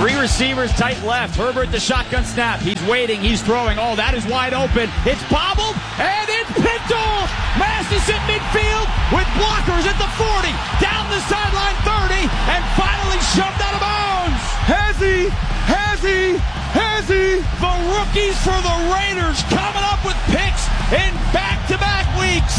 Three receivers, tight left. Herbert, the shotgun snap. He's waiting. He's throwing. Oh, that is wide open. It's bobbled, and it's picked off. Mastis at midfield with blockers at the 40. Down the sideline 30, and finally shoved out of bounds. Has he? The rookies for the Raiders coming up with picks in back-to-back weeks.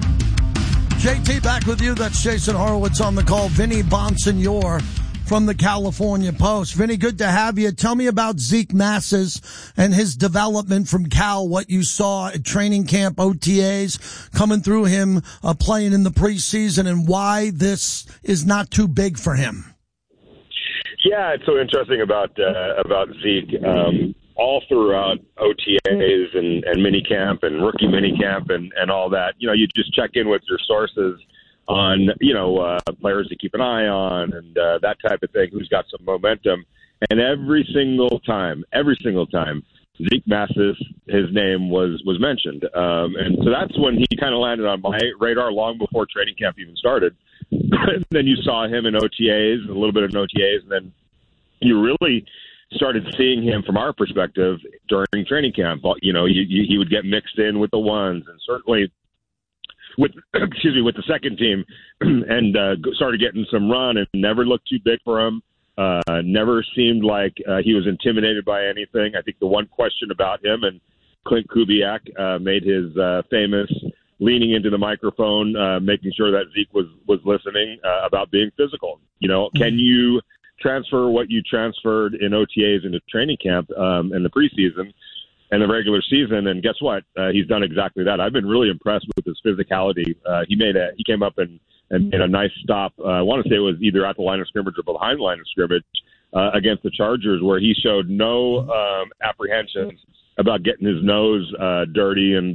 JT back with you. That's Jason Horowitz on the call. Vinny Bonsignore from the California Post. Vinny, good to have you. Tell me about Zeke Massis and his development from Cal, what you saw at training camp, OTAs, coming through him, playing in the preseason, and why this is not too big for him. Yeah, it's so interesting about Zeke. All throughout OTAs and minicamp and rookie minicamp and all that, you just check in with your sources on, players to keep an eye on and that type of thing, who's got some momentum. And every single time, Zeke Massis, his name was mentioned. And so that's when he kind of landed on my radar long before training camp even started. And then you saw him in OTAs, a little bit in OTAs, and then you really started seeing him from our perspective during training camp. He would get mixed in with the ones, and certainly with the second team, and started getting some run, and never looked too big for him. Never seemed like he was intimidated by anything. I think the one question about him, and Clint Kubiak made his famous leaning into the microphone, making sure that Zeke was listening, about being physical. Can you transfer what you transferred in OTAs into training camp and the preseason and the regular season? And guess what? He's done exactly that. I've been really impressed with his physicality. He came up and made a nice stop. I want to say it was either at the line of scrimmage or behind the line of scrimmage against the Chargers, where he showed no apprehensions about getting his nose dirty and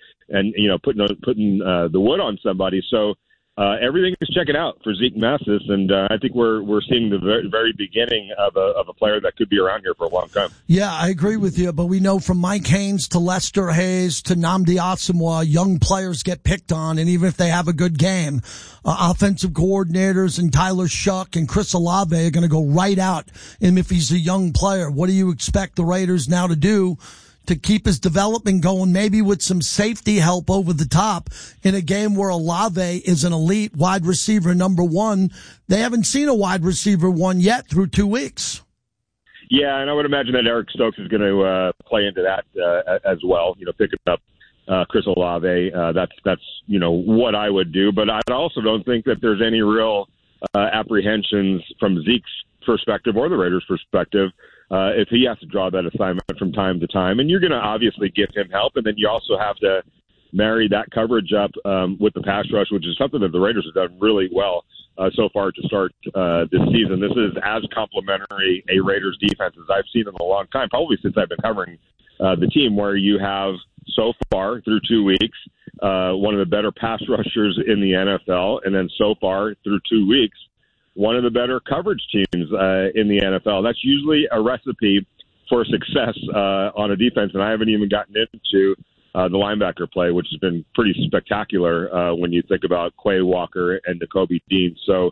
putting the wood on somebody. So everything is checking out for Zeke Massis, and I think we're seeing the very, very beginning of a player that could be around here for a long time. Yeah, I agree with you, but we know from Mike Haynes to Lester Hayes to Nnamdi Asomugha, young players get picked on, and even if they have a good game, offensive coordinators and Tyler Shuck and Chris Olave are going to go right out him if he's a young player. What do you expect the Raiders now to do to keep his development going, maybe with some safety help over the top in a game where Olave is an elite wide receiver number one? They haven't seen a wide receiver one yet through 2 weeks. Yeah, and I would imagine that Eric Stokes is going to play into that as well, picking up Chris Olave. That's what I would do. But I also don't think that there's any real apprehensions from Zeke's perspective or the Raiders' perspective if he has to draw that assignment from time to time. And you're going to obviously give him help, and then you also have to marry that coverage up with the pass rush, which is something that the Raiders have done really well so far to start this season. This is as complimentary a Raiders defense as I've seen in a long time, probably since I've been covering the team, where you have so far through 2 weeks one of the better pass rushers in the NFL, and then so far through 2 weeks one of the better coverage teams in the NFL. That's usually a recipe for success on a defense, and I haven't even gotten into the linebacker play, which has been pretty spectacular when you think about Quay Walker and Nakobe Dean. So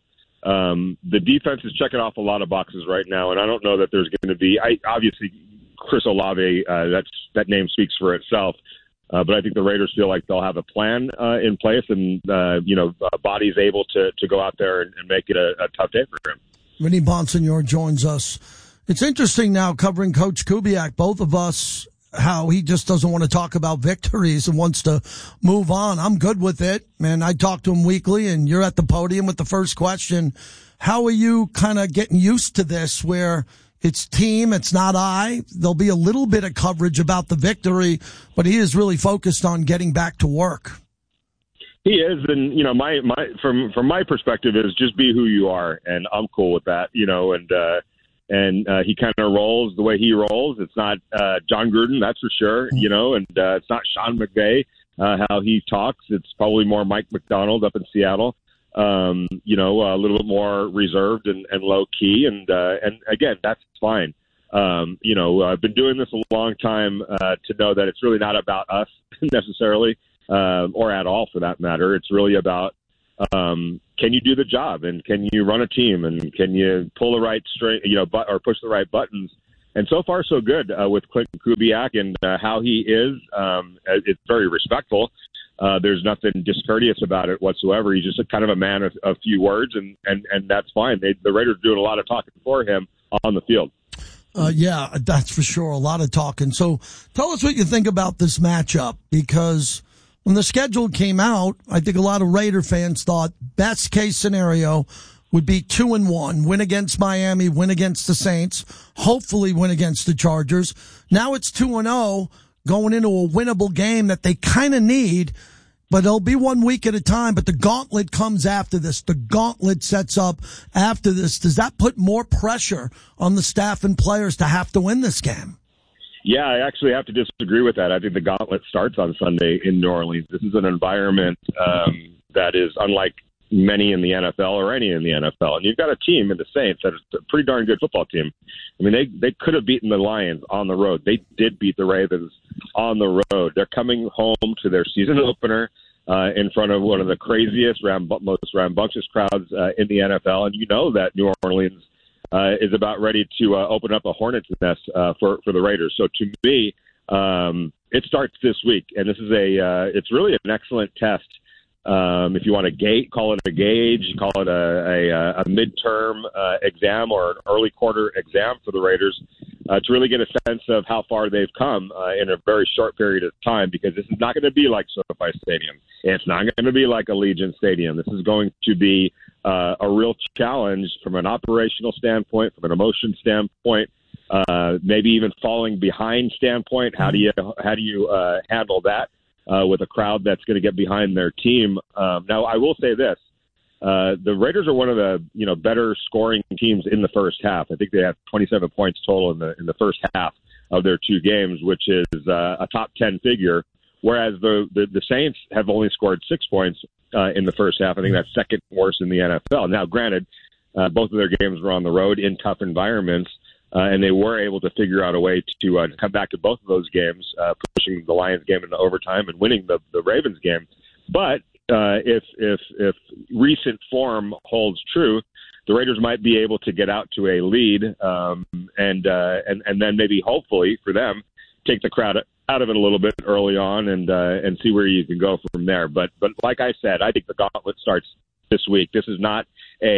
the defense is checking off a lot of boxes right now, and I don't know that there's going to be obviously Chris Olave, that name speaks for itself. But I think the Raiders feel like they'll have a plan in place, and Body's able to go out there and make it a tough day for him. Vinny Bonsignore joins us. It's interesting now covering Coach Kubiak, both of us, how he just doesn't want to talk about victories and wants to move on. I'm good with it, man. I talk to him weekly, and you're at the podium with the first question. How are you kind of getting used to this, where it's team, it's not I? There'll be a little bit of coverage about the victory, but he is really focused on getting back to work. He is, and from my perspective is just be who you are, and I'm cool with that. And he kind of rolls the way he rolls. It's not John Gruden, that's for sure. And it's not Sean McVay how he talks. It's probably more Mike McDonald up in Seattle. A little bit more reserved and low key. And again, that's fine. I've been doing this a long time to know that it's really not about us necessarily, or at all for that matter. It's really about Can you do the job, and can you run a team, and can you pull the right string, or push the right buttons? And so far, so good with Clinton Kubiak and how he is. It's very respectful. There's nothing discourteous about it whatsoever. He's just kind of a man of few words, and that's fine. The Raiders are doing a lot of talking for him on the field. Yeah, that's for sure. A lot of talking. So tell us what you think about this matchup, because when the schedule came out, I think a lot of Raider fans thought best case scenario would be 2-1, win against Miami, win against the Saints, hopefully win against the Chargers. Now it's 2-0 going into a winnable game that they kind of need, but it'll be 1 week at a time. But the gauntlet comes after this. The gauntlet sets up after this. Does that put more pressure on the staff and players to have to win this game? Yeah, I actually have to disagree with that. I think the gauntlet starts on Sunday in New Orleans. This is an environment that is unlike many in the NFL or any in the NFL. And you've got a team in the Saints that is a pretty darn good football team. I mean, they could have beaten the Lions on the road. They did beat the Ravens on the road. They're coming home to their season opener in front of one of the craziest, most rambunctious crowds in the NFL. And you know that New Orleans is about ready to open up a hornet's nest for the Raiders. So to me, it starts this week. And this is it's really an excellent test. If you want to call it a gauge, call it a midterm exam or an early quarter exam for the Raiders to really get a sense of how far they've come in a very short period of time, because this is not going to be like SoFi Stadium. It's not going to be like Allegiant Stadium. This is going to be a real challenge from an operational standpoint, from an emotion standpoint, maybe even falling behind standpoint. How do you handle that? With a crowd that's going to get behind their team. Now, I will say this. The Raiders are one of the better scoring teams in the first half. I think they have 27 points total in the first half of their two games, which is a top 10 figure, whereas the Saints have only scored 6 points in the first half. I think that's second worst in the NFL. Now, granted, both of their games were on the road in tough environments, and they were able to figure out a way to come back to both of those games, pushing the Lions game into overtime and winning the Ravens game. But if recent form holds true, the Raiders might be able to get out to a lead, and then maybe hopefully for them take the crowd out of it a little bit early on and see where you can go from there. But like I said, I think the gauntlet starts this week. This is not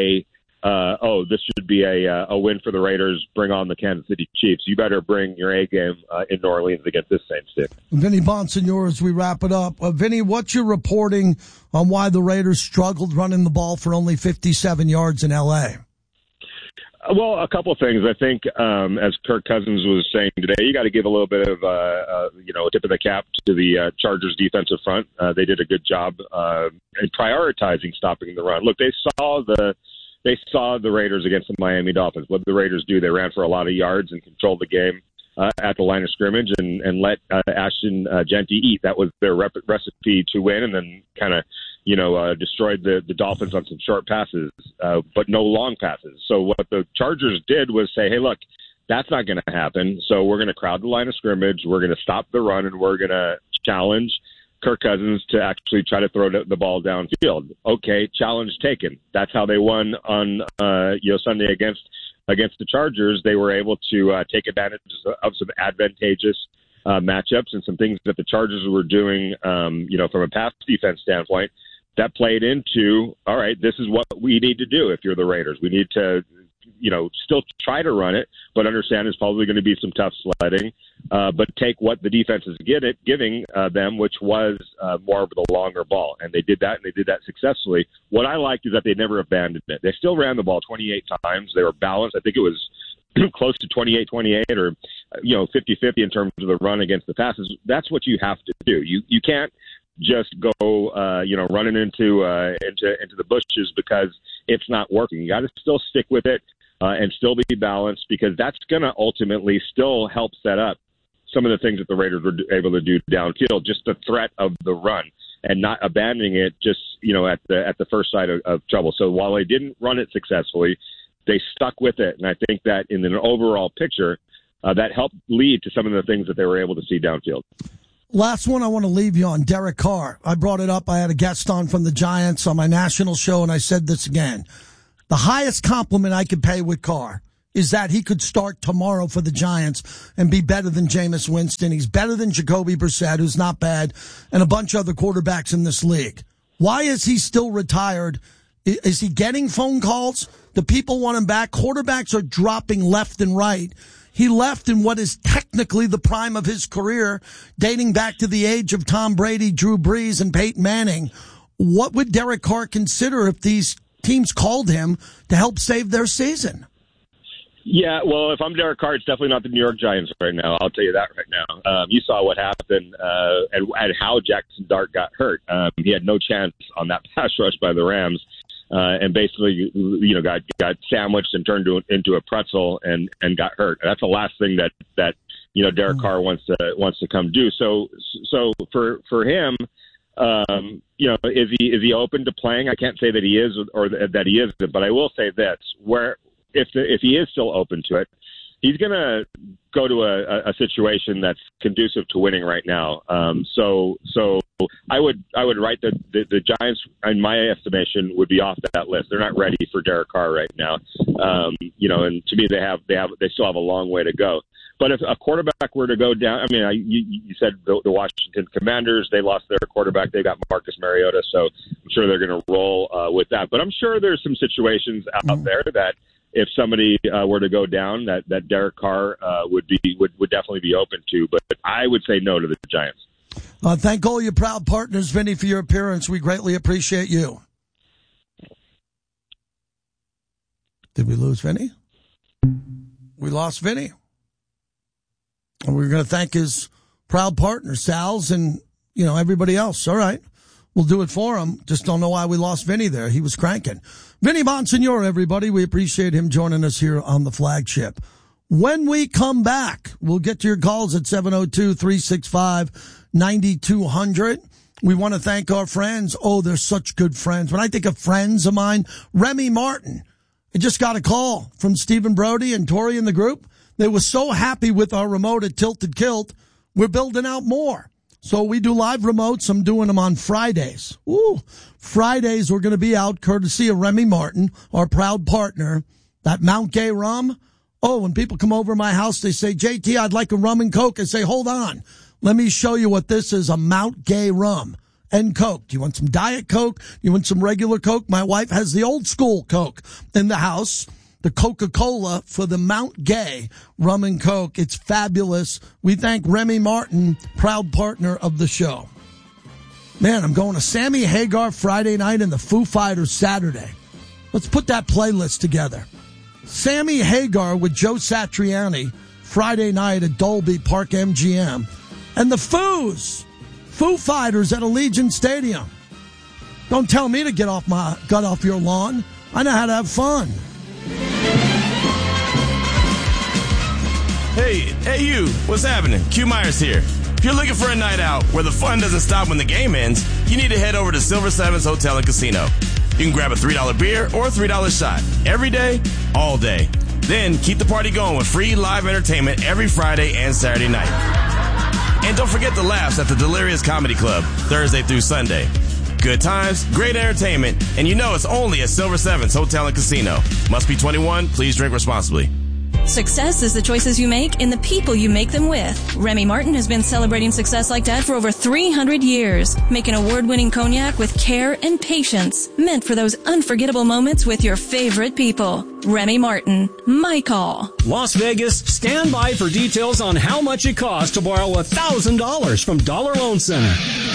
this should be a win for the Raiders. Bring on the Kansas City Chiefs. You better bring your A game in New Orleans against this Saints team. Vinny Bonsignore, as we wrap it up. Vinny, what's your reporting on why the Raiders struggled running the ball for only 57 yards in L.A.? Well, a couple of things. I think, as Kirk Cousins was saying today, you got to give a little bit of a tip of the cap to the Chargers defensive front. They did a good job in prioritizing stopping the run. Look, they saw the Raiders against the Miami Dolphins. What did the Raiders do? They ran for a lot of yards and controlled the game at the line of scrimmage and let Ashton Jeanty eat. That was their recipe to win, and then kind of destroyed the Dolphins on some short passes, but no long passes. So what the Chargers did was say, hey, look, that's not going to happen. So we're going to crowd the line of scrimmage. We're going to stop the run, and we're going to challenge Kirk Cousins to actually try to throw the ball downfield. Okay, challenge taken. That's how they won on Sunday against the Chargers. They were able to take advantage of some advantageous matchups and some things that the Chargers were doing, from a pass defense standpoint. That played into, all right, this is what we need to do if you're the Raiders. We need to, still try to run it, but understand it's probably going to be some tough sledding. But take what the defense is giving them, which was more of the longer ball. And they did that, and they did that successfully. What I liked is that they never abandoned it. They still ran the ball 28 times. They were balanced. I think it was close to 28-28 or 50-50 in terms of the run against the passes. That's what you have to do. You can't just go running into the bushes because it's not working. You got to still stick with it and still be balanced, because that's going to ultimately still help set up some of the things that the Raiders were able to do downfield, just the threat of the run and not abandoning it just at the first sight of trouble. So while they didn't run it successfully, they stuck with it, and I think that in an overall picture, that helped lead to some of the things that they were able to see downfield. Last one I want to leave you on, Derek Carr. I brought it up. I had a guest on from the Giants on my national show, and I said this again. The highest compliment I could pay with Carr is that he could start tomorrow for the Giants and be better than Jameis Winston. He's better than Jacoby Brissett, who's not bad, and a bunch of other quarterbacks in this league. Why is he still retired? Is he getting phone calls? The people want him back. Quarterbacks are dropping left and right. He left in what is technically the prime of his career, dating back to the age of Tom Brady, Drew Brees, and Peyton Manning. What would Derek Carr consider if these teams called him to help save their season? Yeah, well, if I'm Derek Carr, it's definitely not the New York Giants right now. I'll tell you that right now. You saw what happened and how Jackson Dart got hurt. He had no chance on that pass rush by the Rams. And basically, got sandwiched and turned into a pretzel and got hurt. That's the last thing that Derek Carr wants to come do. So for him, is he open to playing? I can't say that he is or that he isn't, but I will say this: if he is still open to it, he's going to go to a situation that's conducive to winning right now. So I would write the Giants, in my estimation, would be off that list. They're not ready for Derek Carr right now. And to me, they still have a long way to go. But if a quarterback were to go down, you said the Washington Commanders, they lost their quarterback. They got Marcus Mariota, so I'm sure they're going to roll with that. But I'm sure there's some situations out there that if somebody were to go down, that Derek Carr would definitely be open to. But I would say no to the Giants. Thank all your proud partners, Vinny, for your appearance. We greatly appreciate you. Did we lose Vinny? We lost Vinny. And we're going to thank his proud partners, Sal's and, everybody else. All right. We'll do it for him. Just don't know why we lost Vinny there. He was cranking. Vinny Bonsignore, everybody. We appreciate him joining us here on the flagship. When we come back, we'll get to your calls at 702-365-9200. We want to thank our friends. Oh, they're such good friends. When I think of friends of mine, Remy Martin. I just got a call from Stephen Brody and Tori in the group. They were so happy with our remote at Tilted Kilt. We're building out more. So we do live remotes. I'm doing them on Fridays. Ooh, Fridays we're going to be out courtesy of Remy Martin, our proud partner. That Mount Gay rum. Oh, when people come over to my house, they say, JT, I'd like a rum and Coke. I say, hold on. Let me show you what this is, a Mount Gay rum and Coke. Do you want some Diet Coke? Do you want some regular Coke? My wife has the old school Coke in the house. The Coca-Cola for the Mount Gay rum and Coke. It's fabulous. We thank Remy Martin, proud partner of the show. Man, I'm going to Sammy Hagar Friday night and the Foo Fighters Saturday. Let's put that playlist together. Sammy Hagar with Joe Satriani Friday night at Dolby Park MGM. And the Foo Fighters at Allegiant Stadium. Don't tell me to get off your lawn. I know how to have fun. Hey, you, what's happening? Q Myers here. If you're looking for a night out where the fun doesn't stop when the game ends, you need to head over to Silver Sevens Hotel and Casino. You can grab a $3 beer or a $3 shot every day, all day. Then keep the party going with free live entertainment every Friday and Saturday night. And don't forget the laughs at the Delirious Comedy Club, Thursday through Sunday. Good times, great entertainment, and it's only at Silver Sevens Hotel and Casino. Must be 21. Please drink responsibly. Success is the choices you make and the people you make them with. Remy Martin has been celebrating success like that for over 300 years, making award-winning cognac with care and patience, meant for those unforgettable moments with your favorite people. Remy Martin, my call. Las Vegas, stand by for details on how much it costs to borrow $1,000 from Dollar Loan Center.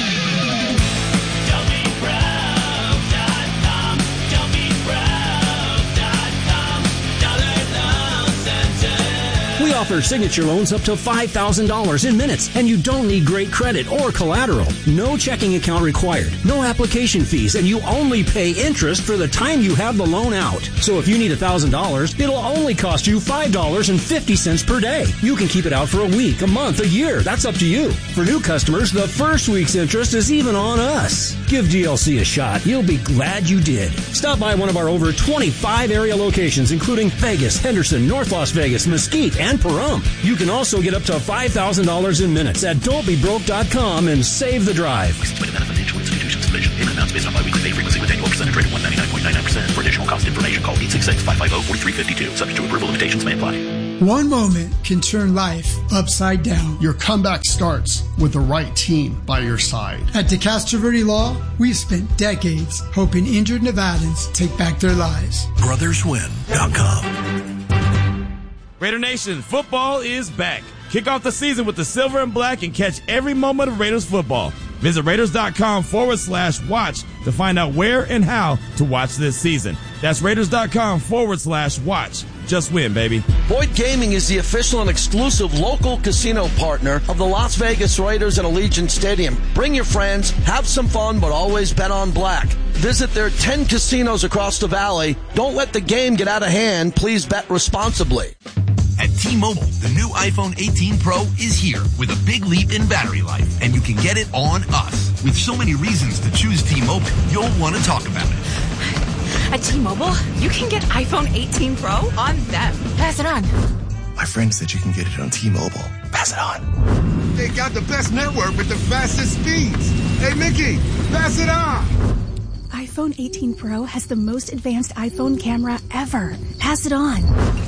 We offer signature loans up to $5,000 in minutes, and you don't need great credit or collateral. No checking account required, no application fees, and you only pay interest for the time you have the loan out. So if you need $1,000, it'll only cost you $5.50 per day. You can keep it out for a week, a month, a year. That's up to you. For new customers, the first week's interest is even on us. Give DLC a shot. You'll be glad you did. Stop by one of our over 25 area locations, including Vegas, Henderson, North Las Vegas, Mesquite, and and Pahrump. You can also get up to $5,000 in minutes at don'tbebroke.com and save the drive. Payment amounts based on biweekly pay frequency with annual percentage rate of 199.99%. For additional cost information, call 866-550-4352. Subject to approval, limitations may apply. One moment can turn life upside down. Your comeback starts with the right team by your side. At DeCastro Verde Law, we've spent decades helping injured Nevadans take back their lives. BrothersWin.com. Raider Nation, football is back. Kick off the season with the silver and black and catch every moment of Raiders football. Visit Raiders.com/watch to find out where and how to watch this season. That's Raiders.com/watch. Just win, baby. Boyd Gaming is the official and exclusive local casino partner of the Las Vegas Raiders at Allegiant Stadium. Bring your friends, have some fun, but always bet on black. Visit their 10 casinos across the valley. Don't let the game get out of hand. Please bet responsibly. At T-Mobile, the new iPhone 18 Pro is here with a big leap in battery life, and you can get it on us. With so many reasons to choose T-Mobile, you'll want to talk about it. At T-Mobile, you can get iPhone 18 Pro on them. Pass it on. My friend said you can get it on T-Mobile. Pass it on. They got the best network with the fastest speeds. Hey, Mickey, pass it on. iPhone 18 Pro has the most advanced iPhone camera ever. Pass it on.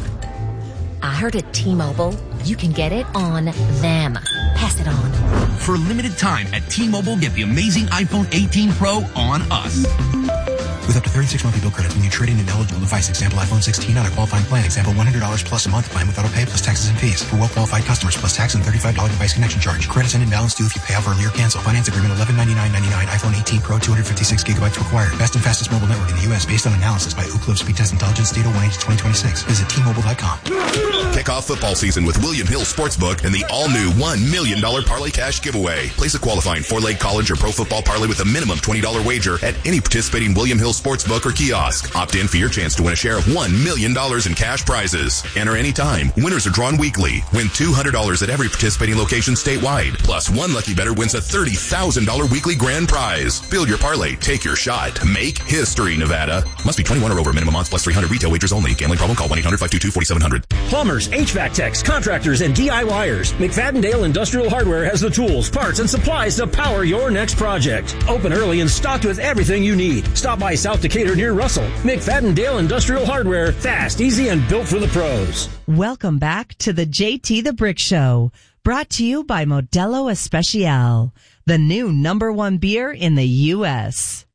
I heard at T-Mobile, you can get it on them. Pass it on. For a limited time at T-Mobile, get the amazing iPhone 18 Pro on us. With up to 36 monthly bill credits when you trade in an eligible device. Example iPhone 16 on a qualifying plan. Example $100 plus a month plan with auto pay plus taxes and fees. For well-qualified customers plus tax and $35 device connection charge. Credits and imbalance due if you pay off early or cancel. Finance agreement $1199.99. iPhone 18 Pro 256 gigabytes required. Best and fastest mobile network in the U.S. based on analysis by Ookla Speed Test Intelligence Data 1/2026. Visit T-Mobile.com. Kick off football season with William Hill Sportsbook and the all-new $1 million parlay cash giveaway. Place a qualifying 4-leg college or pro football parlay with a minimum $20 wager at any participating William Hill Sportsbook or kiosk. Opt in for your chance to win a share of $1 million in cash prizes. Enter anytime. Winners are drawn weekly. Win $200 at every participating location statewide. Plus, one lucky bettor wins a $30,000 weekly grand prize. Build your parlay. Take your shot. Make history, Nevada. Must be 21 or over. Minimum odds plus 300. Retail wagers only. Gambling problem? Call 1-800-522-4700. Plumbers, HVAC techs, contractors, and DIYers. McFadden-Dale Industrial Hardware has the tools, parts, and supplies to power your next project. Open early and stocked with everything you need. Stop by South Decatur near Russell. McFadden-Dale Industrial Hardware. Fast, easy, and built for the pros. Welcome back to the JT the Brick Show. Brought to you by Modelo Especial, the new #1 beer in the U.S.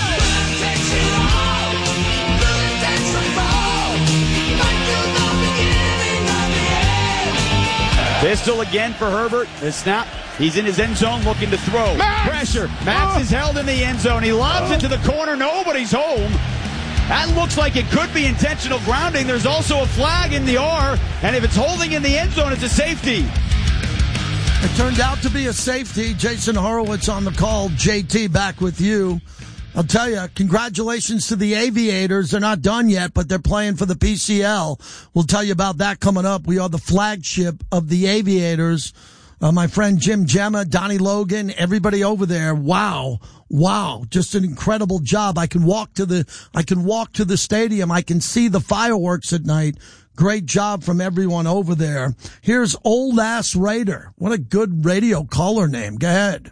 Pistol again for Herbert. The snap. He's in his end zone looking to throw. Max! Pressure. Max is held in the end zone. He lobs it to the corner. Nobody's home. That looks like it could be intentional grounding. There's also a flag in the R. And if it's holding in the end zone, it's a safety. It turned out to be a safety. Jason Horowitz on the call. JT back with you. I'll tell you, congratulations to the Aviators. They're not done yet, but they're playing for the PCL. We'll tell you about that coming up. We are the flagship of the Aviators. My friend Jim Gemma, Donnie Logan, everybody over there. Wow. Just an incredible job. I can walk to the stadium. I can see the fireworks at night. Great job from everyone over there. Here's Old Ass Raider. What a good radio caller name. Go ahead.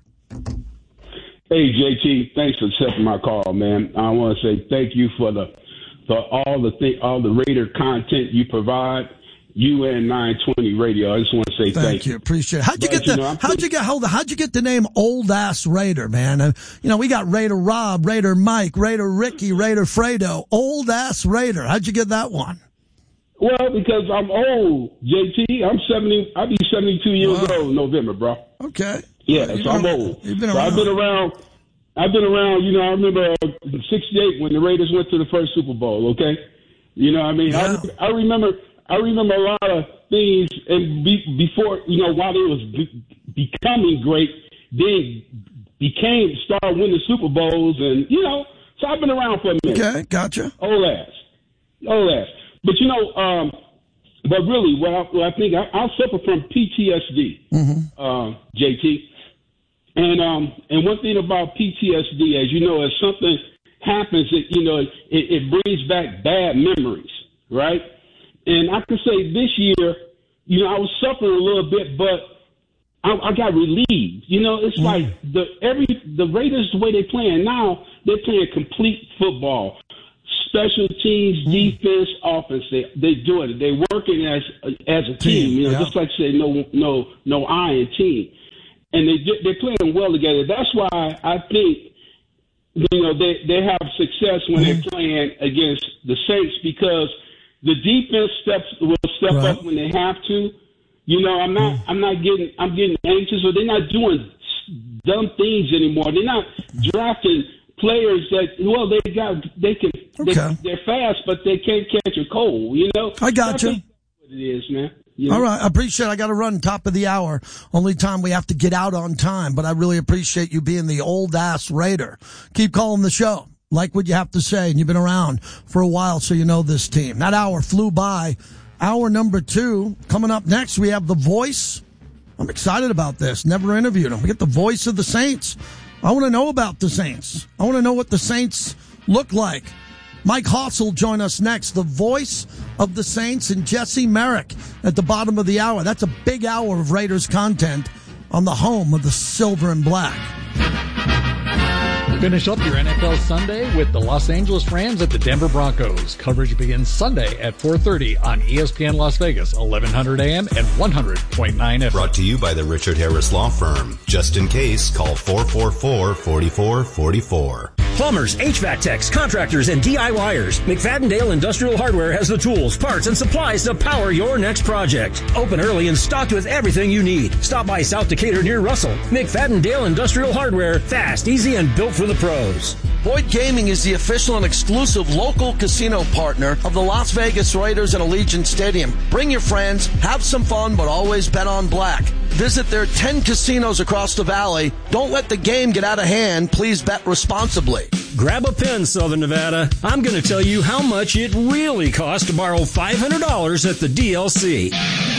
Hey, JT, thanks for accepting my call, man. I want to say thank you for all the Raider content you provide. You and 920 Radio. I just want to say thank you. Appreciate it. How'd you get the name Old Ass Raider, man? We got Raider Rob, Raider Mike, Raider Ricky, Raider Fredo. Old Ass Raider. How'd you get that one? Well, because I'm old, JT. I'm 70. I'll be 72 years old in November, bro. Okay. Yeah, so I'm old. You've been around. I've been around. I remember in '68 when the Raiders went to the first Super Bowl. Okay, you know what I mean. Yeah. I remember a lot of things, and before while they was becoming great, they started winning Super Bowls, and so I've been around for a minute. Okay, gotcha. Old ass. But but really, what I think I suffer from PTSD, JT. And one thing about PTSD, as you know, is something happens that, it brings back bad memories, right? And I can say this year, you know, I was suffering a little bit, but I got relieved. You know, it's like the Raiders, the way they're playing now, they're playing complete football. Special teams, defense, offense. They do it. They're working as a team. You know, just like say no iron team, and they're playing well together. That's why I think, you know, they have success when they're playing against the Saints, because the defense will step up when they have to. You know, I'm getting anxious, or they're not doing dumb things anymore. They're not drafting players that, they're fast, but they can't catch a cold, you know? I got you. What it is, man. You know? All right. I appreciate it. I got to run top of the hour. Only time we have to get out on time, but I really appreciate you being the old ass Raider. Keep calling the show. Like what you have to say, and you've been around for a while, so you know this team. That hour flew by. Hour number 2. Coming up next, we have the voice. I'm excited about this. Never interviewed him. We get the voice of the Saints. I want to know about the Saints. I want to know what the Saints look like. Mike Hoss will join us next. The voice of the Saints, and Jesse Merrick at the bottom of the hour. That's a big hour of Raiders content on the home of the silver and black. Finish up your NFL Sunday with the Los Angeles Rams at the Denver Broncos. Coverage begins Sunday at 4:30 on ESPN Las Vegas, 1100 AM and 100.9 FM. Brought to you by the Richard Harris Law Firm. Just in case, call 444-4444. Plumbers, HVAC techs, contractors, and DIYers. McFadden-Dale Industrial Hardware has the tools, parts, and supplies to power your next project. Open early and stocked with everything you need. Stop by South Decatur near Russell. McFadden-Dale Industrial Hardware. Fast, easy, and built for the pros. Boyd Gaming is the official and exclusive local casino partner of the Las Vegas Raiders and Allegiant Stadium. Bring your friends, have some fun, but always bet on black. Visit their 10 casinos across the valley. Don't let the game get out of hand. Please bet responsibly. Grab a pen, Southern Nevada. I'm going to tell you how much it really costs to borrow $500 at the DLC.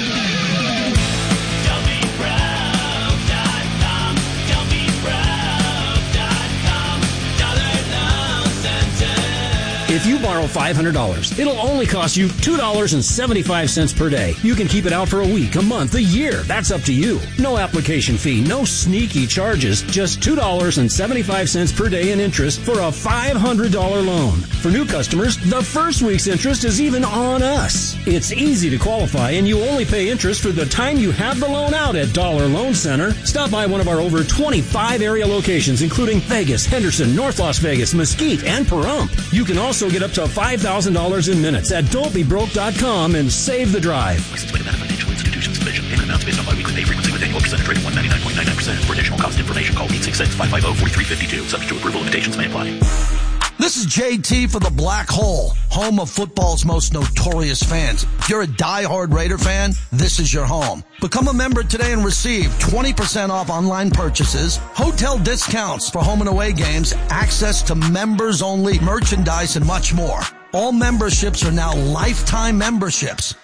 If you borrow $500, it'll only cost you $2.75 per day. You can keep it out for a week, a month, a year. That's up to you. No application fee, no sneaky charges, just $2.75 per day in interest for a $500 loan. For new customers, the first week's interest is even on us. It's easy to qualify, and you only pay interest for the time you have the loan out at Dollar Loan Center. Stop by one of our over 25 area locations, including Vegas, Henderson, North Las Vegas, Mesquite, and Pahrump. You can also get up to $5,000 in minutes at don'tbebroke.com and save the drive. License with Nevada Financial Institutions Division. Payment amounts based on biweekly pay frequency with annual percentage rate of 199.99%. For additional cost information, call 866-550-4352. Subject to approval, limitations may apply. This is JT for the Black Hole, home of football's most notorious fans. If you're a diehard Raider fan, this is your home. Become a member today and receive 20% off online purchases, hotel discounts for home and away games, access to members-only merchandise, and much more. All memberships are now lifetime memberships.